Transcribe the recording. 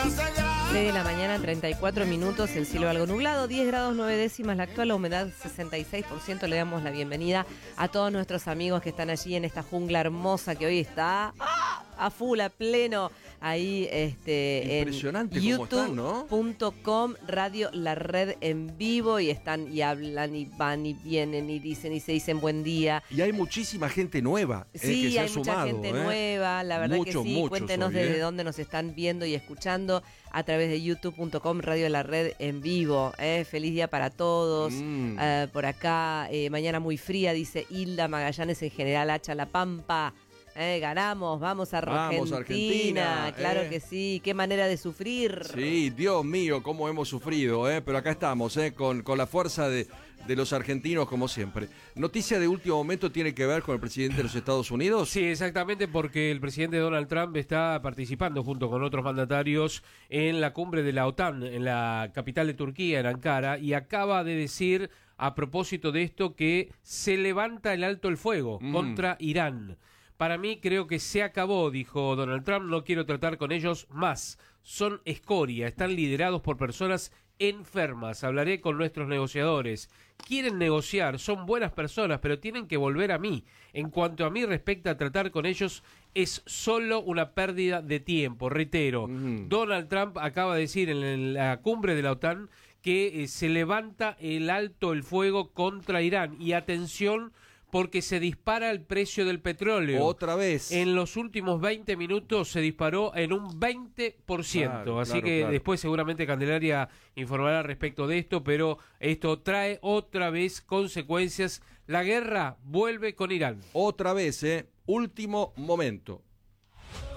6 de la mañana, 34 minutos, el cielo algo nublado, 10 grados 9 décimas, la actual humedad 66%. Le damos la bienvenida a todos nuestros amigos que están allí en esta jungla hermosa que hoy está a full, a pleno, ahí impresionante en cómo están, ¿no? youtube.com, Radio La Red en vivo, y están y hablan y van y vienen y dicen y se dicen buen día. Y hay muchísima gente nueva Sí, que se hay ha sumado, mucha gente nueva, la verdad muchos, que sí. muchos Cuéntenos hoy, desde dónde nos están viendo y escuchando a través de youtube.com, Radio La Red en vivo. Feliz día para todos. Por acá, mañana muy fría, dice Hilda Magallanes, en General Hacha, La Pampa. Ganamos, vamos a Argentina. Claro que sí, qué manera de sufrir. Sí, Dios mío, cómo hemos sufrido, pero acá estamos, con la fuerza de los argentinos como siempre. Noticia de último momento tiene que ver con el presidente de los Estados Unidos. Sí, exactamente, porque el presidente Donald Trump está participando junto con otros mandatarios en la cumbre de la OTAN, en la capital de Turquía, en Ankara, y acaba de decir, a propósito de esto, que se levanta el alto el fuego contra Irán. Para mí creo que se acabó, dijo Donald Trump, no quiero tratar con ellos más. Son escoria, están liderados por personas enfermas. Hablaré con nuestros negociadores. Quieren negociar, son buenas personas, pero tienen que volver a mí. En cuanto a mí respecta, tratar con ellos es solo una pérdida de tiempo. Reitero, Donald Trump acaba de decir en la cumbre de la OTAN que se levanta el alto el fuego contra Irán. Y atención, porque se dispara el precio del petróleo. Otra vez. En los últimos 20 minutos se disparó en un 20%. Así que después seguramente Candelaria informará respecto de esto, pero esto trae otra vez consecuencias. La guerra vuelve con Irán. Otra vez, último momento.